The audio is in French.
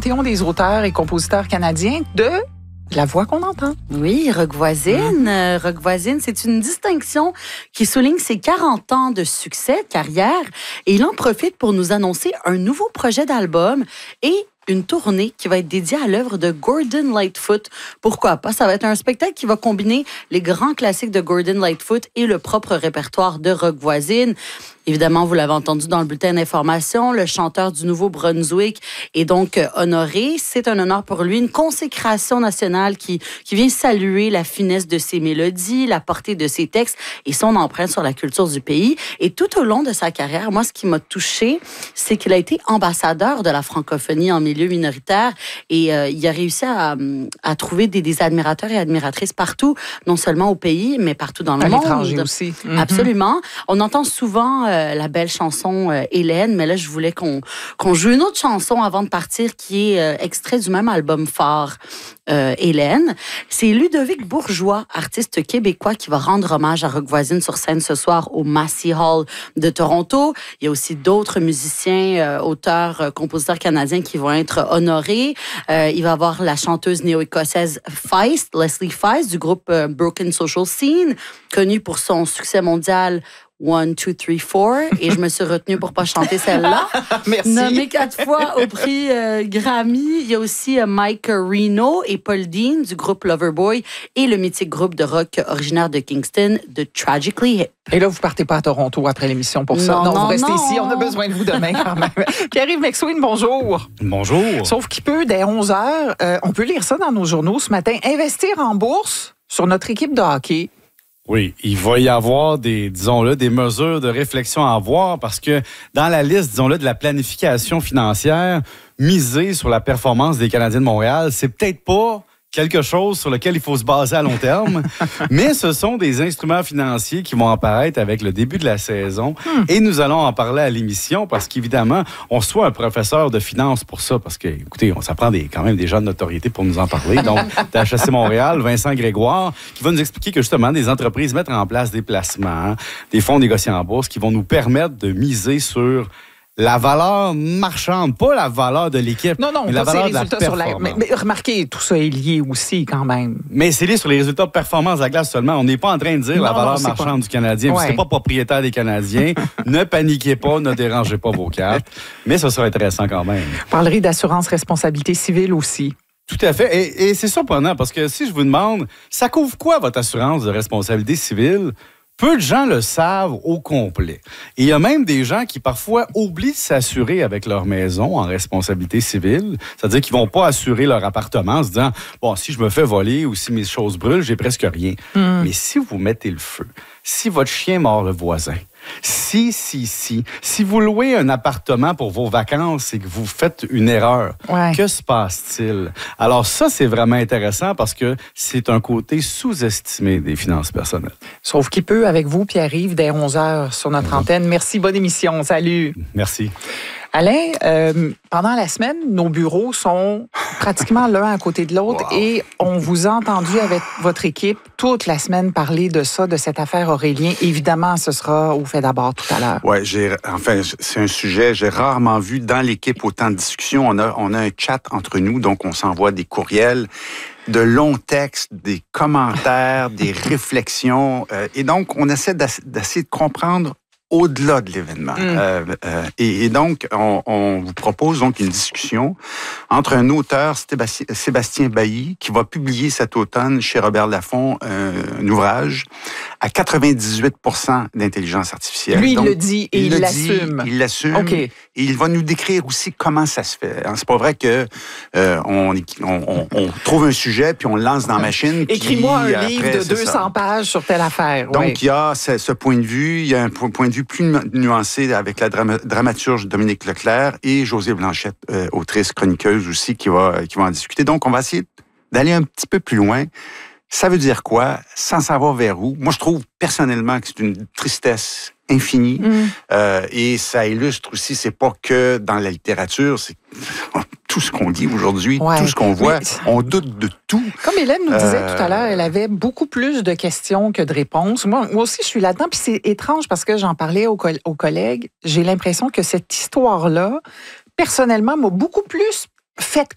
Panthéon des auteurs et compositeurs canadiens de La Voix qu'on entend. Oui, Rock Voisine. Rock Voisine, c'est une distinction qui souligne ses 40 ans de succès, de carrière, et il en profite pour nous annoncer un nouveau projet d'album et une tournée qui va être dédiée à l'œuvre de Gordon Lightfoot. Pourquoi pas? Ça va être un spectacle qui va combiner les grands classiques de Gordon Lightfoot et le propre répertoire de Rock Voisine. Évidemment, vous l'avez entendu dans le bulletin d'information, le chanteur du Nouveau-Brunswick est donc honoré. C'est un honneur pour lui, une consécration nationale qui vient saluer la finesse de ses mélodies, la portée de ses textes et son empreinte sur la culture du pays. Et tout au long de sa carrière, moi, ce qui m'a touchée, c'est qu'il a été ambassadeur de la francophonie en milieu minoritaire et il a réussi à trouver des admirateurs et admiratrices partout, non seulement au pays, mais partout dans le monde. À l'étranger aussi. Mm-hmm. Absolument. On entend souvent la belle chanson Hélène, mais là, je voulais qu'on joue une autre chanson avant de partir qui est extrait du même album phare, Hélène. C'est Ludovic Bourgeois, artiste québécois, qui va rendre hommage à Rock Voisine sur scène ce soir au Massey Hall de Toronto. Il y a aussi d'autres musiciens, auteurs, compositeurs canadiens qui vont être honorés. Il va y avoir la chanteuse néo-écossaise Feist, Leslie Feist, du groupe Broken Social Scene, connue pour son succès mondial 1, 2, 3, 4, et je me suis retenue pour pas chanter celle-là. Merci. Nommée 4 fois au prix Grammy. Il y a aussi Mike Reno et Paul Dean du groupe Loverboy et le mythique groupe de rock originaire de Kingston, The Tragically Hip. Et là, vous partez pas à Toronto après l'émission pour ça. Non, vous restez ici. On a besoin de vous demain quand même. Pierre-Yves McSween, bonjour. Bonjour. Sauf qu'il peut, dès 11 heures, on peut lire ça dans nos journaux ce matin, investir en bourse sur notre équipe de hockey. Oui, il va y avoir des mesures de réflexion à avoir parce que dans la liste, de la planification financière, miser sur la performance des Canadiens de Montréal, c'est peut-être pas quelque chose sur lequel il faut se baser à long terme, mais ce sont des instruments financiers qui vont apparaître avec le début de la saison et nous allons en parler à l'émission parce qu'évidemment, on soit un professeur de finance pour ça parce que, écoutez, ça prend quand même des gens de notoriété pour nous en parler. Donc, HEC Montréal, Vincent Grégoire, qui va nous expliquer que justement, des entreprises mettent en place des placements, des fonds négociés en bourse qui vont nous permettre de miser sur la valeur marchande, pas la valeur de l'équipe. Non, mais la valeur de la performance. Mais remarquez, tout ça est lié aussi quand même. Mais c'est lié sur les résultats de performance de la glace seulement. On n'est pas en train de dire la valeur marchande du Canadien. Vous n'êtes pas propriétaire des Canadiens. Ne paniquez pas, ne dérangez pas vos cartes. Mais ça sera intéressant quand même. Vous parlerez d'assurance responsabilité civile aussi. Tout à fait. Et c'est surprenant parce que si je vous demande, ça couvre quoi votre assurance de responsabilité civile? Peu de gens le savent au complet. Et il y a même des gens qui, parfois, oublient de s'assurer avec leur maison en responsabilité civile. C'est-à-dire qu'ils vont pas assurer leur appartement en se disant « Bon, si je me fais voler ou si mes choses brûlent, j'ai presque rien. Mais si vous mettez le feu, si votre chien mord le voisin, si vous louez un appartement pour vos vacances et que vous faites une erreur, que se passe-t-il? Alors ça, c'est vraiment intéressant parce que c'est un côté sous-estimé des finances personnelles. Sauf qu'il peut avec vous, Pierre-Yves, dès 11 heures sur notre antenne. Merci, bonne émission. Salut. Merci. Alain, pendant la semaine, nos bureaux sont pratiquement l'un à côté de l'autre et on vous a entendu avec votre équipe toute la semaine parler de ça, de cette affaire Aurélien. Évidemment, ce sera au fait d'abord tout à l'heure. Oui, c'est un sujet, j'ai rarement vu dans l'équipe autant de discussions. On a un chat entre nous, donc on s'envoie des courriels, de longs textes, des commentaires, des réflexions. Et donc, on essaie d'essayer de comprendre au-delà de l'événement. Et donc, on vous propose donc une discussion entre un auteur, Sébastien Bailly, qui va publier cet automne chez Robert Laffont un ouvrage à 98% d'intelligence artificielle. Lui, donc, il le dit et il l'assume. Il l'assume. Okay. Et il va nous décrire aussi comment ça se fait. C'est pas vrai que on trouve un sujet puis on le lance dans la machine. Écris-moi un livre de 200 pages sur telle affaire. Donc, il y a ce point de vue. Il y a un point de vue plus nuancé avec la dramaturge Dominique Leclerc et Josée Blanchette, autrice, chroniqueuse aussi, qui va en discuter. Donc, on va essayer d'aller un petit peu plus loin. Ça veut dire quoi? Sans savoir vers où. Moi, je trouve personnellement que c'est une tristesse infinie. Et ça illustre aussi, c'est pas que dans la littérature, c'est tout ce qu'on dit aujourd'hui, tout ce qu'on voit, on doute de tout. Comme Hélène nous disait tout à l'heure, elle avait beaucoup plus de questions que de réponses. Moi aussi, je suis là-dedans. Puis c'est étrange parce que j'en parlais aux collègues. J'ai l'impression que cette histoire-là, personnellement, m'a beaucoup plus fait